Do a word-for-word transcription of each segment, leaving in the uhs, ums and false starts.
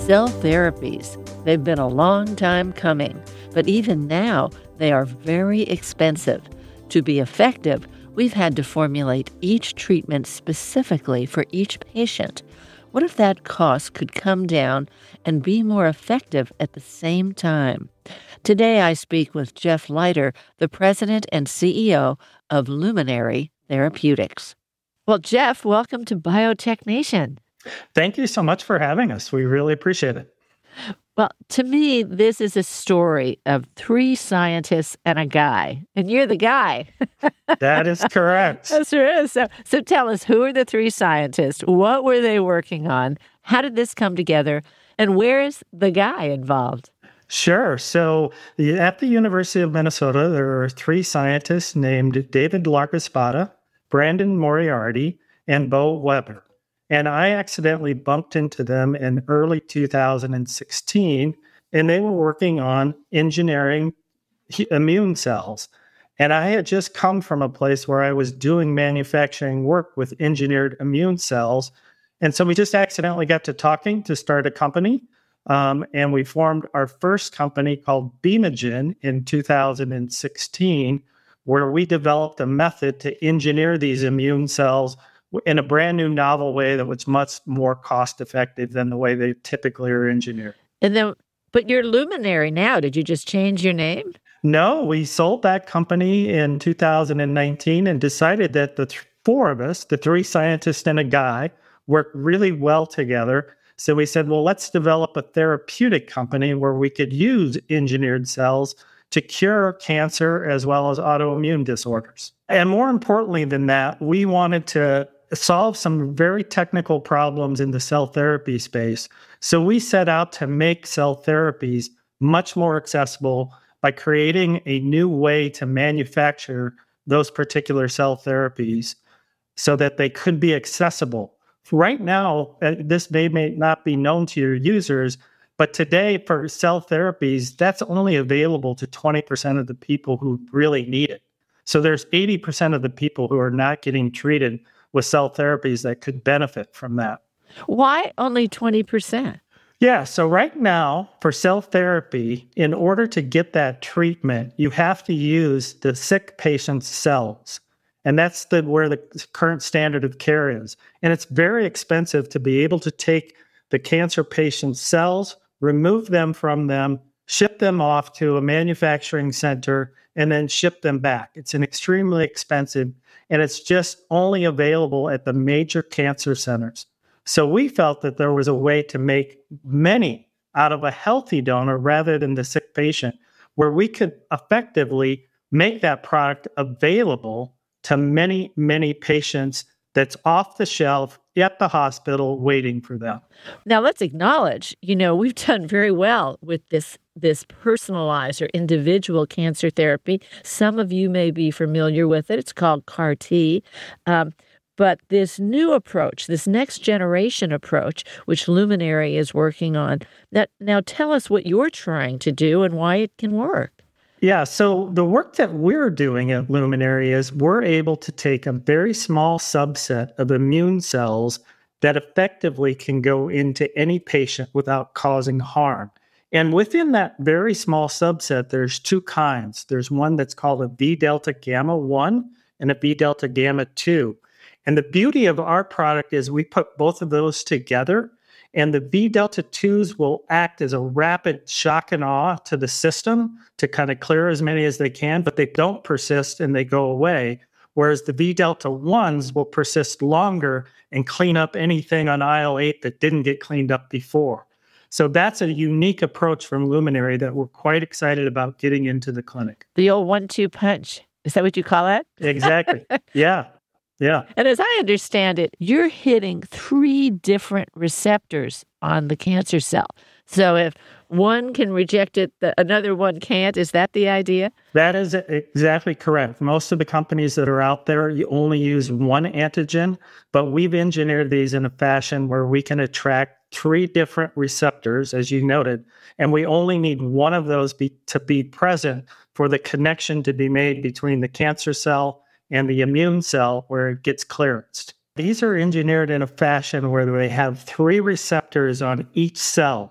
Cell therapies, they've been a long time coming, but even now they are very expensive. To be effective, we've had to formulate each treatment specifically for each patient. What if that cost could come down and be more effective at the same time? Today I speak with Jeff Leiter, the president and C E O of Luminary Therapeutics. Well, Jeff, welcome to Biotech Nation. Thank you so much for having us. We really appreciate it. Well, to me, this is a story of three scientists and a guy, and you're the guy. That is correct. That's right. So, so tell us, who are the three scientists? What were they working on? How did this come together? And where is the guy involved? Sure. So at the University of Minnesota, there are three scientists named David Larkaspada, Brandon Moriarty, and Bo Weber. And I accidentally bumped into them in early two thousand sixteen, and they were working on engineering immune cells. And I had just come from a place where I was doing manufacturing work with engineered immune cells. And so we just accidentally got to talking to start a company. Um, and we formed our first company called B-Mogen in two thousand sixteen, where we developed a method to engineer these immune cells in a brand new novel way that was much more cost effective than the way they typically are engineered. And then, but you're Luminary now. Did you just change your name? No, we sold that company in two thousand nineteen and decided that the th- four of us, the three scientists and a guy, work really well together. So we said, well, let's develop a therapeutic company where we could use engineered cells to cure cancer as well as autoimmune disorders. And more importantly than that, we wanted to solve some very technical problems in the cell therapy space. So we set out to make cell therapies much more accessible by creating a new way to manufacture those particular cell therapies so that they could be accessible. Right now, this may, may not be known to your users, but today for cell therapies, that's only available to twenty percent of the people who really need it. So there's eighty percent of the people who are not getting treated with cell therapies that could benefit from that. Why only twenty percent? Yeah, so right now for cell therapy, in order to get that treatment, you have to use the sick patient's cells. And that's the where the current standard of care is. And it's very expensive to be able to take the cancer patient's cells, remove them from them, ship them off to a manufacturing center, and then ship them back. It's an extremely expensive, and it's just only available at the major cancer centers. So we felt that there was a way to make many out of a healthy donor rather than the sick patient, where we could effectively make that product available to many, many patients that's off the shelf at the hospital waiting for them. Now, let's acknowledge, you know, we've done very well with this this personalized or individual cancer therapy. Some of you may be familiar with it. It's called C A R T. Um, but this new approach, this next generation approach, which Luminary is working on, that, now tell us what you're trying to do and why it can work. Yeah, so the work that we're doing at Luminary is we're able to take a very small subset of immune cells that effectively can go into any patient without causing harm. And within that very small subset, there's two kinds. There's one that's called a V delta gamma one and a V delta gamma two. And the beauty of our product is we put both of those together, and the V delta twos will act as a rapid shock and awe to the system to kind of clear as many as they can, but they don't persist and they go away. Whereas the V delta ones will persist longer and clean up anything on I L eight that didn't get cleaned up before. So that's a unique approach from Luminary that we're quite excited about getting into the clinic. The old one two punch. Is that what you call it? Exactly. Yeah. Yeah. And as I understand it, you're hitting three different receptors on the cancer cell. So if one can reject it, the, another one can't. Is that the idea? That is exactly correct. Most of the companies that are out there, you only use one antigen, but we've engineered these in a fashion where we can attract three different receptors, as you noted, and we only need one of those be, to be present for the connection to be made between the cancer cell and the immune cell where it gets clearanced. These are engineered in a fashion where they have three receptors on each cell.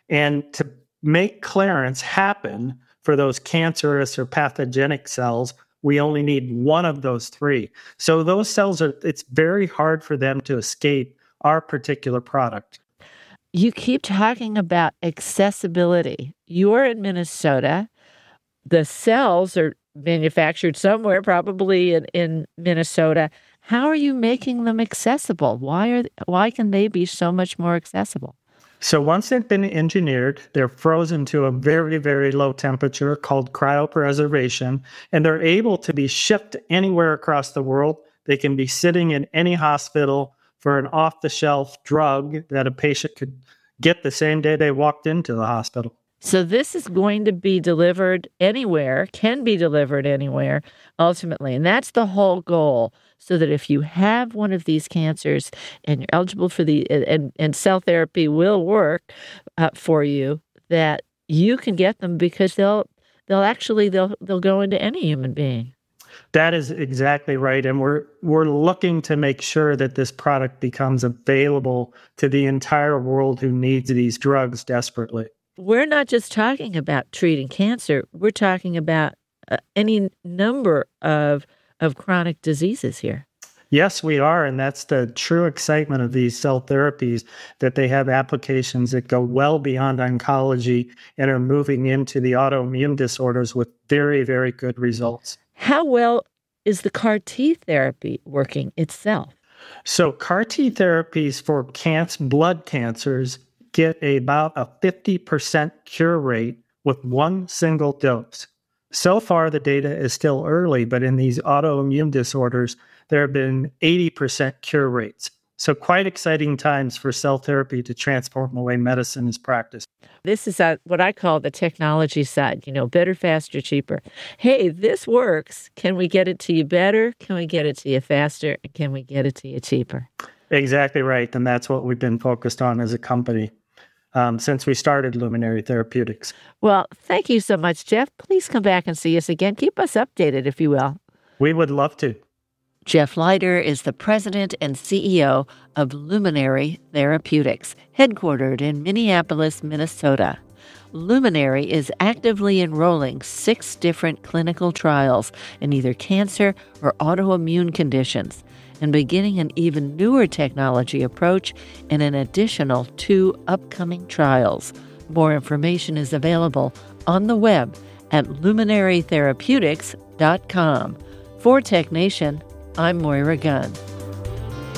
And to make clearance happen for those cancerous or pathogenic cells, we only need one of those three. So those cells are, it's very hard for them to escape our particular product. You keep talking about accessibility. You're in Minnesota. The cells are manufactured somewhere, probably in, in Minnesota. How are you making them accessible? Why are why can they be so much more accessible? So once they've been engineered, they're frozen to a very, very low temperature called cryopreservation, and they're able to be shipped anywhere across the world. They can be sitting in any hospital for an off-the-shelf drug that a patient could get the same day they walked into the hospital. So this is going to be delivered anywhere, can be delivered anywhere, ultimately. And that's the whole goal, so that if you have one of these cancers and you're eligible for the, and, and cell therapy will work uh, for you, that you can get them because they'll, they'll actually, they'll, they'll go into any human being. That is exactly right. And we're we're looking to make sure that this product becomes available to the entire world who needs these drugs desperately. We're not just talking about treating cancer. We're talking about uh, any number of of chronic diseases here. Yes, we are. And that's the true excitement of these cell therapies, that they have applications that go well beyond oncology and are moving into the autoimmune disorders with very, very good results. How well is the C A R T therapy working itself? So C A R T therapies for cancer, blood cancers get about a fifty percent cure rate with one single dose. So far, the data is still early, but in these autoimmune disorders, there have been eighty percent cure rates. So quite exciting times for cell therapy to transform the way medicine is practiced. This is a, what I call the technology side, you know, better, faster, cheaper. Hey, this works. Can we get it to you better? Can we get it to you faster? And can we get it to you cheaper? Exactly right. And that's what we've been focused on as a company um, since we started Luminary Therapeutics. Well, thank you so much, Jeff. Please come back and see us again. Keep us updated, if you will. We would love to. Jeff Leiter is the president and C E O of Luminary Therapeutics, headquartered in Minneapolis, Minnesota. Luminary is actively enrolling six different clinical trials in either cancer or autoimmune conditions, and beginning an even newer technology approach in an additional two upcoming trials. More information is available on the web at luminary therapeutics dot com. For Tech Nation, I'm Moira Gunn.